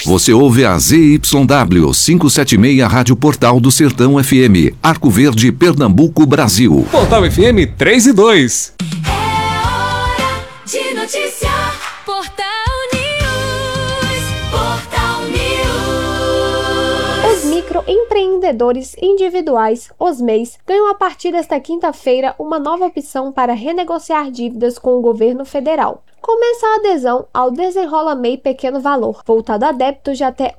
Você ouve a ZYW 576 Rádio Portal do Sertão FM, Arco Verde, Pernambuco, Brasil. Portal FM 3 e 2. É hora de notícia. Portal News. Portal News. Os microempreendedores individuais, os MEIs, ganham a partir desta quinta-feira uma nova opção para renegociar dívidas com o governo federal. Começa a adesão ao Desenrola MEI Pequeno Valor, voltado a débitos de até R$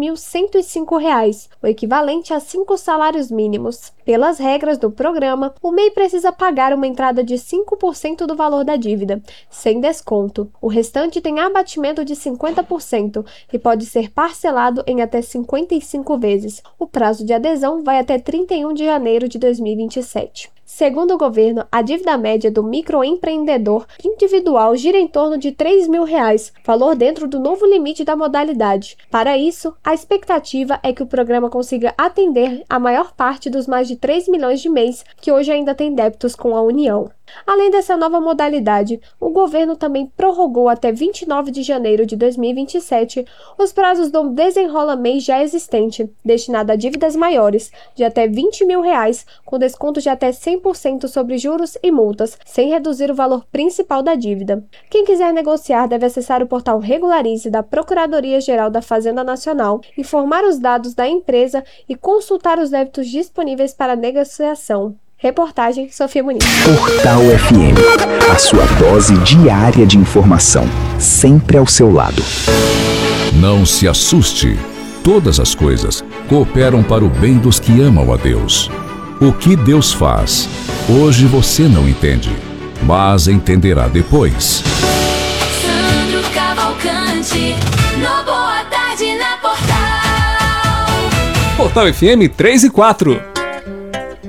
8.105, o equivalente a 5 salários mínimos. Pelas regras do programa, o MEI precisa pagar uma entrada de 5% do valor da dívida, sem desconto. O restante tem abatimento de 50% e pode ser parcelado em até 55 vezes. O prazo de adesão vai até 31 de janeiro de 2027. Segundo o governo, a dívida média do microempreendedor individual gira em torno de R$ 3.000, valor dentro do novo limite da modalidade. Para isso, a expectativa é que o programa consiga atender a maior parte dos mais de 3 milhões de MEIs que hoje ainda têm débitos com a União. Além dessa nova modalidade, o governo também prorrogou até 29 de janeiro de 2027 os prazos do Desenrola MEI já existente, destinado a dívidas maiores, de até R$ 20.000, com desconto de até 100% sobre juros e multas, sem reduzir o valor principal da dívida. Quem quiser negociar deve acessar o portal Regularize da Procuradoria-Geral da Fazenda Nacional, informar os dados da empresa e consultar os débitos disponíveis para negociação. Reportagem Sofia Muniz. Portal FM, a sua dose diária de informação, sempre ao seu lado. Não se assuste. Todas as coisas cooperam para o bem dos que amam a Deus. O que Deus faz, hoje você não entende, mas entenderá depois. Sandro Cavalcante, no Boa Tarde na Portal. Portal FM 3 e 4.